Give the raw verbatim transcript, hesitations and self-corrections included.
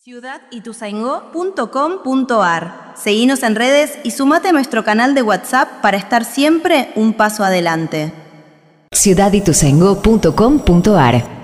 ciudad ituzaingó punto com punto ar. Seguinos en redes y sumate a nuestro canal de WhatsApp para estar siempre un paso adelante. ciudad ituzaingó punto com punto ar